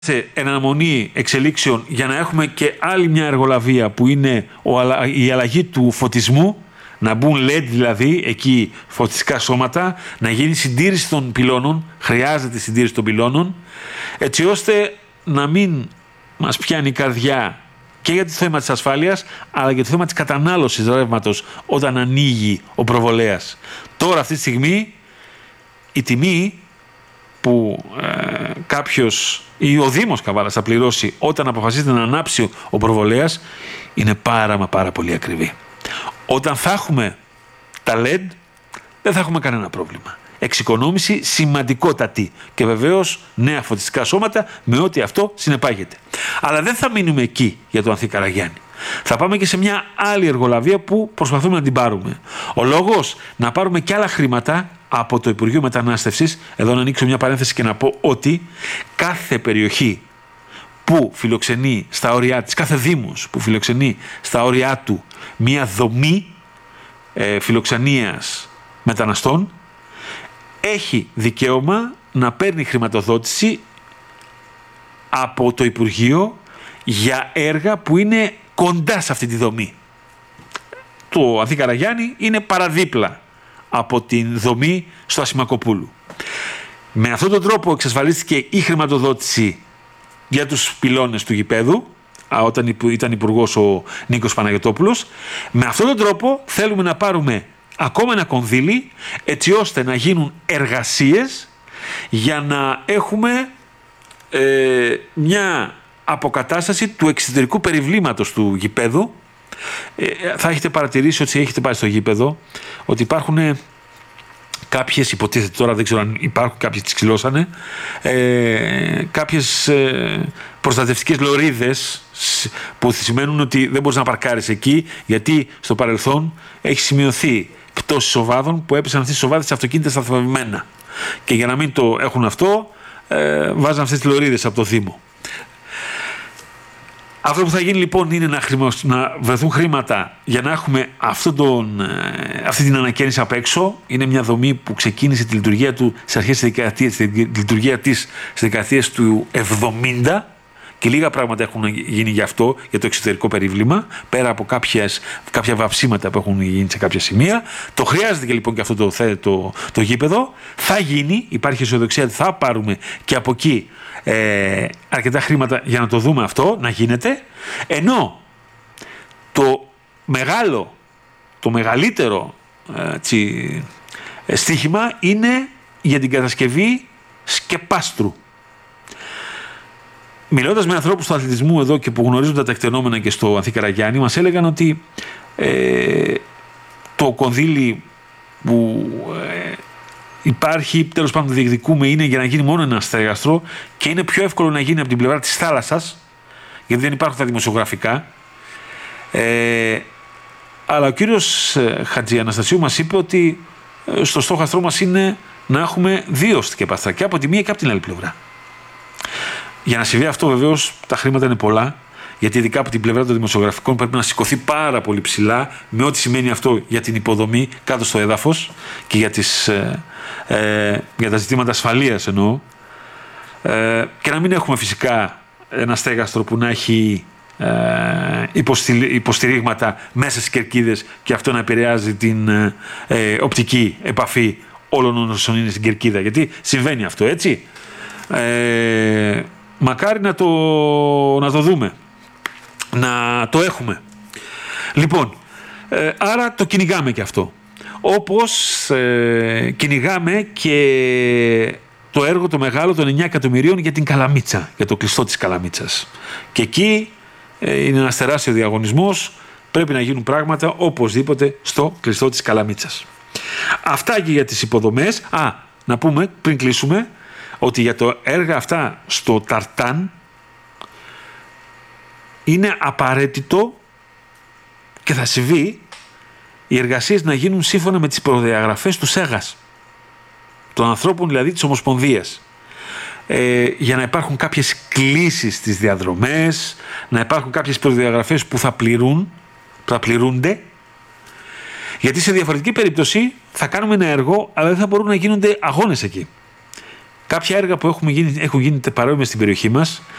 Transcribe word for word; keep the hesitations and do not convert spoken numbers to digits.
σε αναμονή εξελίξεων για να έχουμε και άλλη μια εργολαβία που είναι η αλλαγή του φωτισμού, να μπουν ελ ι ντι δηλαδή εκεί φωτιστικά σώματα, να γίνει συντήρηση των πυλώνων, χρειάζεται συντήρηση των πυλώνων, έτσι ώστε να μην μας πιάνει η καρδιά και για το θέμα της ασφάλειας, αλλά και το θέμα της κατανάλωσης ρεύματος όταν ανοίγει ο προβολέας. Τώρα αυτή τη στιγμή η τιμή που ε, κάποιος ή ο Δήμος Καβάλας θα πληρώσει όταν αποφασίζεται να ανάψει ο προβολέας είναι πάρα μα πάρα πολύ ακριβή. Όταν θα έχουμε τα ελ ι ντι δεν θα έχουμε κανένα πρόβλημα. Εξοικονόμηση σημαντικότατη και βεβαίως νέα φωτιστικά σώματα με ό,τι αυτό συνεπάγεται. Αλλά δεν θα μείνουμε εκεί για τον Ανθή Καραγιάννη. Θα πάμε και σε μια άλλη εργολαβία που προσπαθούμε να την πάρουμε. Ο λόγος να πάρουμε και άλλα χρήματα από το Υπουργείο Μετανάστευσης, εδώ να ανοίξω μια παρένθεση και να πω ότι κάθε περιοχή που φιλοξενεί στα όρια της, κάθε δήμος που φιλοξενεί στα όρια του μια δομή ε, φιλοξενίας μεταναστών, έχει δικαίωμα να παίρνει χρηματοδότηση από το Υπουργείο για έργα που είναι κοντά σε αυτή τη δομή. Το Ανθή Καραγιάννη είναι παραδίπλα από την δομή στο Ασημακοπούλου. Με αυτόν τον τρόπο εξασφαλίστηκε η χρηματοδότηση για τους πυλώνες του γηπέδου, όταν ήταν υπουργός ο Νίκος Παναγιωτόπουλος. Με αυτόν τον τρόπο θέλουμε να πάρουμε ακόμα ένα κονδύλι, έτσι ώστε να γίνουν εργασίες για να έχουμε ε, μια αποκατάσταση του εξωτερικού περιβλήματος του γηπέδου. Ε, θα έχετε παρατηρήσει ότι έχετε πάει στο γήπεδο ότι υπάρχουν κάποιες, υποτίθεται τώρα, δεν ξέρω αν υπάρχουν, κάποιες τις ξυλώσανε, ε, κάποιες ε, προστατευτικές λωρίδες που σημαίνουν ότι δεν μπορείς να παρκάρεις εκεί, γιατί στο παρελθόν έχει σημειωθεί πτώσεις οβάδων που έπεσαν αυτές τις οβάδες σε αυτοκίνητα σταθμευμένα. Και για να μην το έχουν αυτό, ε, βάζαν αυτές τις λωρίδες από το Δήμο. Αυτό που θα γίνει λοιπόν είναι να, χρημα... να βρεθούν χρήματα για να έχουμε αυτό τον... αυτή την ανακαίνιση απ' έξω. Είναι μια δομή που ξεκίνησε τη λειτουργία του στις αρχές της δεκαετίας, τη λειτουργία της στις δεκαετίες του εβδομήντα και λίγα πράγματα έχουν γίνει γι' αυτό, για το εξωτερικό περίβλημα, πέρα από κάποιες, κάποια βαψίματα που έχουν γίνει σε κάποια σημεία. Το χρειάζεται και λοιπόν και αυτό το, το, το, το γήπεδο. Θα γίνει, υπάρχει αισιοδοξία ότι θα πάρουμε και από εκεί ε, αρκετά χρήματα για να το δούμε αυτό να γίνεται, ενώ το μεγάλο, το μεγαλύτερο ε, τσι, ε, στοίχημα είναι για την κατασκευή σκεπάστρου. Μιλώντας με ανθρώπους του αθλητισμού εδώ και που γνωρίζουν τα τεκτενόμενα και στο Ανθή Καραγιάννη, μας έλεγαν ότι ε, το κονδύλι που ε, υπάρχει, τέλος πάντων διεκδικούμε, είναι για να γίνει μόνο ένα στέγαστρο και είναι πιο εύκολο να γίνει από την πλευρά της θάλασσας, γιατί δεν υπάρχουν τα δημοσιογραφικά. Ε, αλλά ο κύριος Χατζιαναστασίου μας είπε ότι ε, στο στόχαστρό μας είναι να έχουμε δύο σκεπαστρά, και από τη μία και από την άλλη πλευρά. Για να συμβεί αυτό, βεβαίως, τα χρήματα είναι πολλά, γιατί ειδικά από την πλευρά των δημοσιογραφικών πρέπει να σηκωθεί πάρα πολύ ψηλά, με ό,τι σημαίνει αυτό για την υποδομή κάτω στο έδαφος και για, τις, ε, ε, για τα ζητήματα ασφαλείας εννοώ. Ε, και να μην έχουμε φυσικά ένα στέγαστρο που να έχει ε, υποστηρίγματα μέσα στις κερκίδες και αυτό να επηρεάζει την ε, οπτική επαφή όλων όσων είναι στην κερκίδα. Γιατί συμβαίνει αυτό, έτσι. Ε, μακάρι να το, να το δούμε, να το έχουμε. Λοιπόν, ε, άρα το κυνηγάμε και αυτό. Όπως ε, κυνηγάμε και το έργο το μεγάλο των εννιά εκατομμυρίων για την Καλαμίτσα, για το κλειστό της Καλαμίτσας. Και εκεί ε, είναι ένας τεράστιος διαγωνισμός, πρέπει να γίνουν πράγματα οπωσδήποτε στο κλειστό της Καλαμίτσας. Αυτά και για τις υποδομές. Α, να πούμε πριν κλείσουμε ότι για το έργα αυτά στο Ταρτάν είναι απαραίτητο και θα συμβεί οι εργασίες να γίνουν σύμφωνα με τις προδιαγραφές του ΣΕΓΑΣ, των ανθρώπων δηλαδή της Ομοσπονδίας, ε, για να υπάρχουν κάποιες κλίσεις στις διαδρομές, να υπάρχουν κάποιες προδιαγραφές που θα πληρούν, που θα πληρούνται, γιατί σε διαφορετική περίπτωση θα κάνουμε ένα έργο αλλά δεν θα μπορούν να γίνονται αγώνες εκεί. Κάποια έργα που έχουμε γίνει, έχουν γίνει παρόμοια στην περιοχή μας